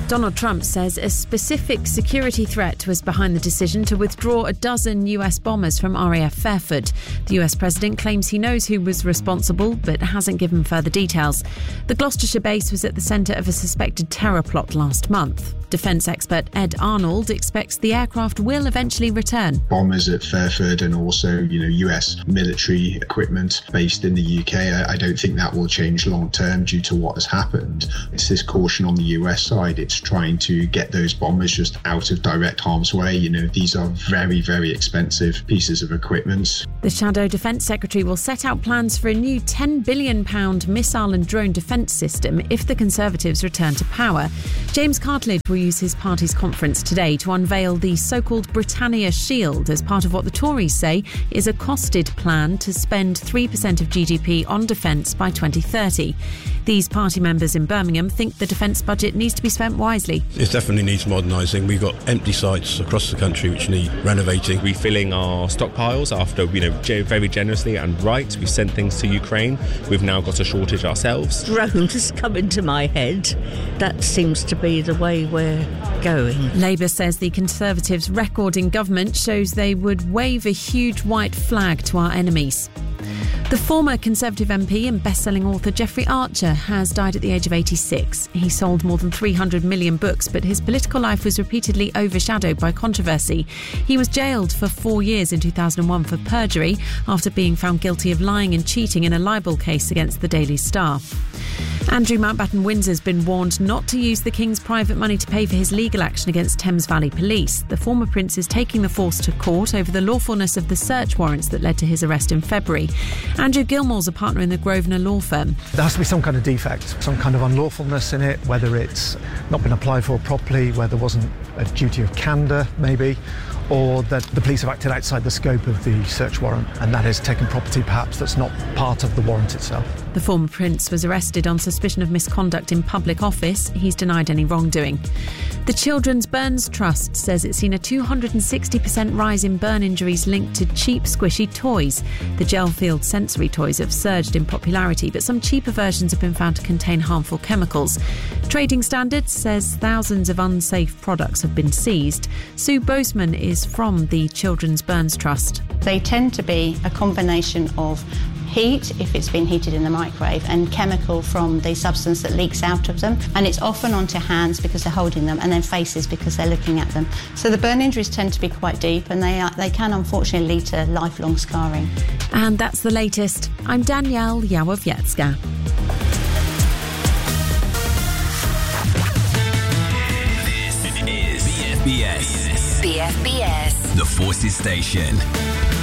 Donald Trump says a specific security threat was behind the decision to withdraw a dozen US bombers from RAF Fairford. The US president claims he knows who was responsible, but hasn't given further details. The Gloucestershire base was at the centre of a suspected terror plot last month. Defence expert Ed Arnold expects the aircraft will eventually return. Bombers at Fairford and also, US military equipment based in the UK. I don't think that will change long term due to what has happened. It's this caution on the US side. It's trying to get those bombers just out of direct harm's way. These are very, very expensive pieces of equipment. The Shadow Defence Secretary will set out plans for a new £10 billion missile and drone defence system if the Conservatives return to power. James Cartledge will use his party's conference today to unveil the so-called Britannia Shield as part of what the Tories say is a costed plan to spend 3% of GDP on defence by 2030. These party members in Birmingham think the defence budget needs to be spent wisely. It definitely needs modernising. We've got empty sites across the country which need renovating. Refilling our stockpiles after, very generously and right, we sent things to Ukraine. We've now got a shortage ourselves. Drones come into my head. That seems to be the way we're going. Labour says the Conservatives' record in government shows they would wave a huge white flag to our enemies. The former Conservative MP and best-selling author Jeffrey Archer has died at the age of 86. He sold more than 300 million books, but his political life was repeatedly overshadowed by controversy. He was jailed for 4 years in 2001 for perjury after being found guilty of lying and cheating in a libel case against the Daily Star. Andrew Mountbatten-Windsor's been warned not to use the King's private money to pay for his legal action against Thames Valley Police. The former Prince is taking the force to court over the lawfulness of the search warrants that led to his arrest in February. Andrew Gilmore's a partner in the Grosvenor law firm. There has to be some kind of defect, some kind of unlawfulness in it, whether it's not been applied for properly, where there wasn't a duty of candour, maybe, or that the police have acted outside the scope of the search warrant, and that is taken property perhaps that's not part of the warrant itself. The former Prince was arrested on suspicion of misconduct in public office. He's denied any wrongdoing. The Children's Burns Trust says it's seen a 260% rise in burn injuries linked to cheap, squishy toys. The gel-filled sensory toys have surged in popularity, but some cheaper versions have been found to contain harmful chemicals. Trading Standards says thousands of unsafe products have been seized. Sue Boseman is from the Children's Burns Trust. They tend to be a combination of heat, if it's been heated in the microwave, and chemical from the substance that leaks out of them. And it's often onto hands because they're holding them, and then faces because they're looking at them. So the burn injuries tend to be quite deep, and they can unfortunately lead to lifelong scarring. And that's the latest. I'm Danielle Yawowiecka. This is BFBS. BFBS. The Forces Station.